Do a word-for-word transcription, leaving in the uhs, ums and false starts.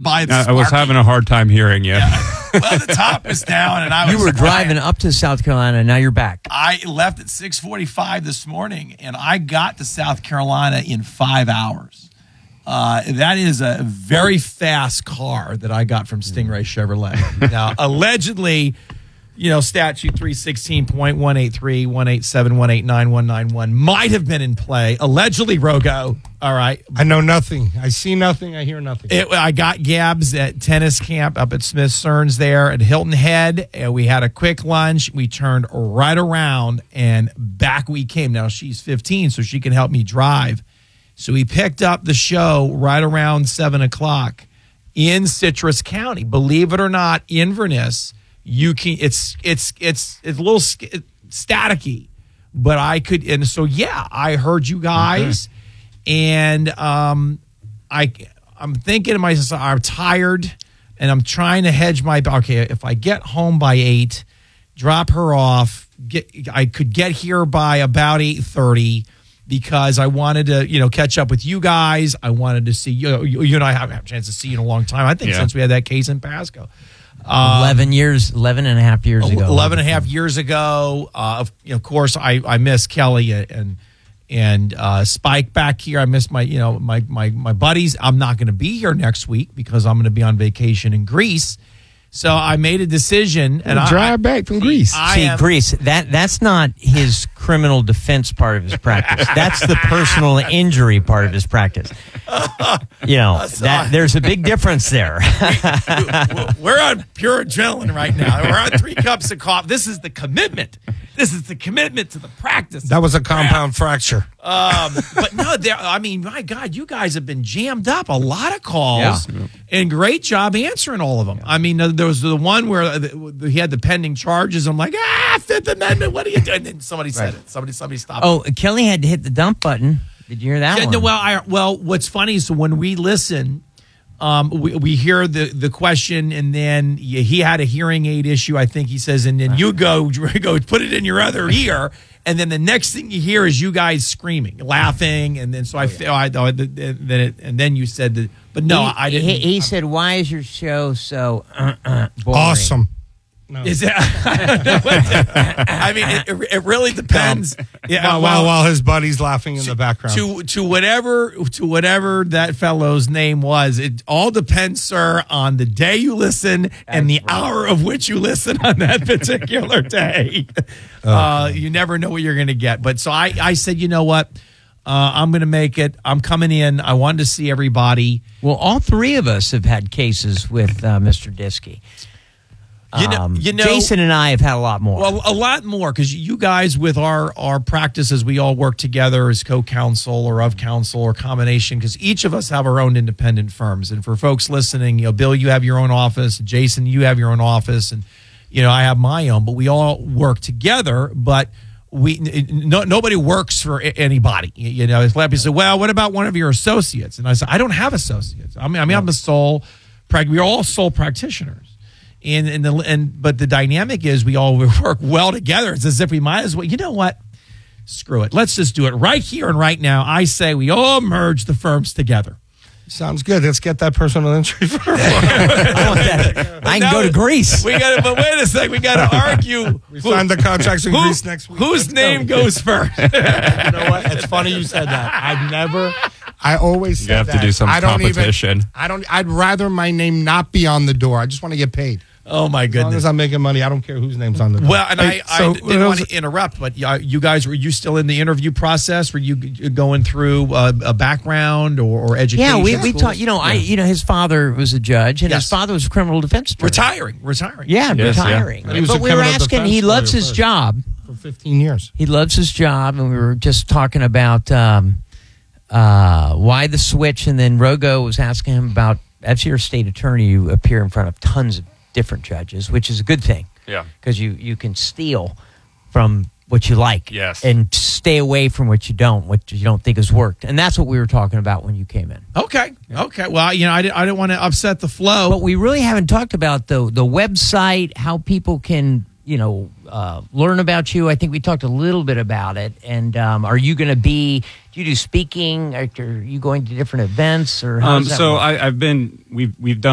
by the I, I was having a hard time hearing you. Yeah. Well, the top was down, and I was You were flying. driving up to South Carolina, and now you're back. I left at six forty-five this morning, and I got to South Carolina in five hours. Uh, that is a very fast car that I got from Stingray Chevrolet. Now, allegedly, you know, statute three sixteen point one eight three, one eight seven, one eight nine, one nine one might have been in play. Allegedly, Rogo. All right. I know nothing. I see nothing. I hear nothing. It, I got Gabs at tennis camp up at Smith Stearns there at Hilton Head. And we had a quick lunch. We turned right around and back we came. Now, she's fifteen, so she can help me drive. So we picked up the show right around seven o'clock in Citrus County. Believe it or not, Inverness, you can. It's it's it's it's a little staticky, but I could. And so yeah, I heard you guys, okay. and um, I I'm thinking to myself, I'm tired, and I'm trying to hedge my. Okay, if I get home by eight, drop her off. Get I could get here by about eight thirty. Because I wanted to, you know, catch up with you guys. I wanted to see you. You, you and I haven't had a chance to see you in a long time. I think yeah. since we had that case in Pasco. Um, eleven years, eleven and a half years ago. eleven and a half years ago. Uh, of, you know, of course, I, I miss Kelly and and uh, Spike back here. I miss my, you know, my my my buddies. I'm not going to be here next week because I'm going to be on vacation in Greece. So I made a decision, and I drive back from Greece. I See, am, Greece, that that's not his criminal defense part of his practice. That's the personal injury part of his practice. You know, that, there's a big difference there. We're on pure adrenaline right now. We're on three cups of coffee. This is the commitment. This is the commitment to the practice. That was a compound yeah. fracture. Um, but no, there. I mean, my God, you guys have been jammed up. A lot of calls, yeah. and great job answering all of them. Yeah. I mean, there was the one where he had the pending charges. I'm like, ah, Fifth Amendment. What are you doing? And then somebody said right. it. Somebody, somebody stopped. Oh, it. Kelly had to hit the dump button. Did you hear that yeah, one? No, well, I, well, what's funny is when we listen. Um, we, we hear the, the question, and then he had a hearing aid issue, I think he says, and then you go go put it in your other ear, and then the next thing you hear is you guys screaming, laughing, and then so I feel I thought that then it, and then you said that, but no, he, I didn't. He, he said, "Why is your show so uh, uh, boring?" Awesome. No. Is it? I mean, it, it really depends. Yeah, while, well, while his buddy's laughing in to, the background. To to whatever to whatever that fellow's name was, it all depends, sir, on the day you listen That's and the right. hour of which you listen on that particular day. Oh. Uh, you never know what you're going to get. But so I, I said, you know what? Uh, I'm going to make it. I'm coming in. I wanted to see everybody. Well, all three of us have had cases with uh, Mister Diskey. You know, you know, Jason and I have had a lot more. Well, a lot more because you guys, with our our practices, we all work together as co-counsel or of counsel or combination because each of us have our own independent firms. And for folks listening, you know, Bill, you have your own office. Jason, you have your own office, and you know, I have my own. But we all work together. But we no, nobody works for anybody. You know, it's like people say, "Well, what about one of your associates?" And I said, "I don't have associates. I mean, I mean, I'm a sole. We're all sole practitioners." And and, the, and but the dynamic is we all work well together. It's as if we might as well. You know what? Screw it. Let's just do it right here and right now. I say we all merge the firms together. Sounds good. Let's get that personal injury firm. I, want that. I can go to Greece. We got. But wait a second. We got to argue. We signed the contracts in who, Greece next week. Whose Let's name go. goes first? You know what? It's funny you said that. I've never. I always said you have that. to do some I don't competition. Even, I don't. I'd rather my name not be on the door. I just want to get paid. Oh my goodness! As long as I'm making money, I don't care whose name's on the door. Well, and hey, I, so, I didn't want to interrupt, but you guys, were you still in the interview process? Were you going through a, a background or, or education? Yeah, we we talked. You know, yeah. I you know his father was a judge, and yes. his father was a criminal defense attorney. Retiring, retiring. Yeah, yes, retiring. Yeah. But we were asking. He loves his first. job For fifteen years. He loves his job, and we were just talking about um, uh, why the switch, and then Rogo was asking him about. As your state attorney, you appear in front of tons of different judges, which is a good thing. Yeah. Because you, you can steal from what you like. Yes. And stay away from what you don't, what you don't think has worked. And that's what we were talking about when you came in. Okay. Okay. Well, you know, I didn't, I didn't want to upset the flow. But we really haven't talked about the, the website, how people can, you know, uh, learn about you. I think we talked a little bit about it. And um, are you going to be, do you do speaking? Are you going to different events? Or how um, does that So work? I, I've been, we've, we've done